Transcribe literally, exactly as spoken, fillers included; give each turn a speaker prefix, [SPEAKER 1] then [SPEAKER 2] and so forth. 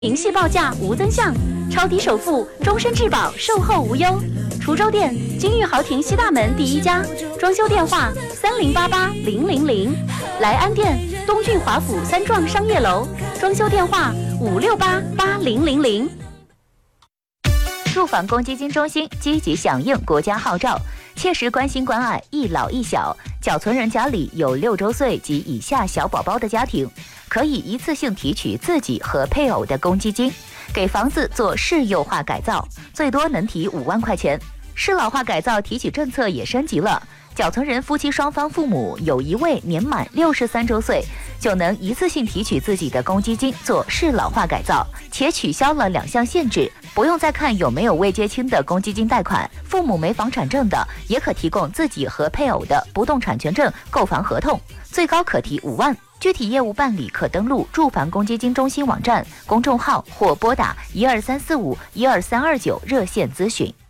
[SPEAKER 1] 明细报价无增项，超低首付，终身质保，售后无忧。滁州店金玉豪庭西大门第一家，装修电话三零八八零零零。莱安店东郡华府三幢商业楼，装修电话五六八八零零零。
[SPEAKER 2] 住房公积金中心积极响应国家号召，切实关心关爱一老一小。缴存人家里有六周岁及以下小宝宝的家庭，可以一次性提取自己和配偶的公积金，给房子做适幼化改造，最多能提五万块钱。适老化改造提取政策也升级了，缴存人夫妻双方父母有一位年满六十三周岁，就能一次性提取自己的公积金做适老化改造，且取消了两项限制，不用再看有没有未结清的公积金贷款，父母没房产证的也可提供自己和配偶的不动产权证、购房合同，最高可提五万。具体业务办理可登录住房公积金中心网站、公众号或拨打一二三四五一二三二九热线咨询。